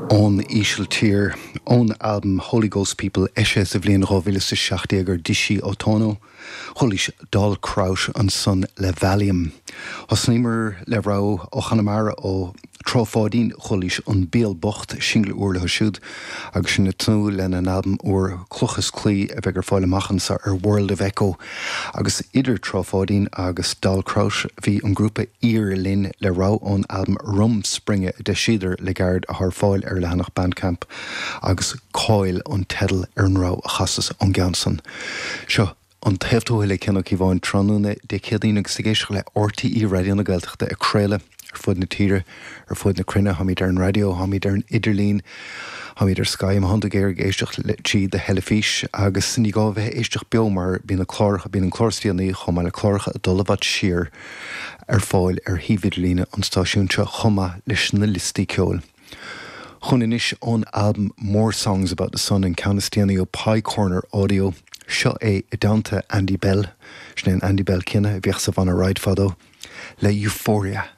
On Ishiltir, on album Holy Ghost People, Eshes of Lian Rovilis Shachdeger Dishi Otono, Holish Dal Crouch and Son Levalium. Hosnimer Levrau Ochanamara o Trofodin Holish on Biel Bocht, Shingle Urle Hoshud, Agshinatu Len an album or Clochus Clee, a beggar foil machansa or World of Echo, Agus Ider Trofodin, Agus Dal Crouch, V Ungruppe Ear Lin Lerau on album Rum Springe de Shider Legard a har foil Lanach Bandcamp, agus Coil on Teddle Ernrau Chassus on Ganson. Sure. On Teftohile Kenoki Von Tronune, de Kildin Sigishle, RTE Radio na Geltachta, a Krele, Fud na Tire, Fud na Krina, Hamidern Radio, Hamidern Iderlin, Hamider Sky, Mahondager, Geistach Chi, the Hellefish, Agus Nigove, Eistach Biomar, being a Clorch, being a Clorstiani, Homal Clorch, a Dolavat Sheer, Foil, Hividlina, on Stashuncha, Homa, Lishnalisti Kjol. Huninish on album More Songs About the Sun in Countistianio Pie Corner Audio. Seo é Dante Andy Bell. Snein Andy Bell kinne, Viechsa van a Ride Fado. Le Euphoria.